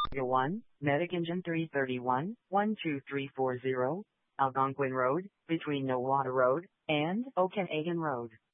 1, Medic Engine 331, 12340, Algonquin Road, between Nowata Road and Okanagan Road.